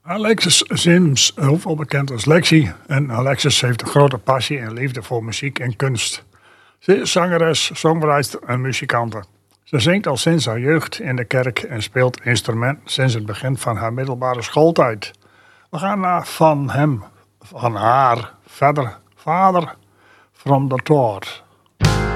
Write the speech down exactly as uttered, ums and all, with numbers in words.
Alexis Sims, heel veel bekend als Lexi. En Alexis heeft een grote passie en liefde voor muziek en kunst. Ze is zangeres, songwriter en muzikante. Ze zingt al sinds haar jeugd in de kerk en speelt instrumenten sinds het begin van haar middelbare schooltijd. We gaan naar van hem, van haar, verder, Vader from the Tour.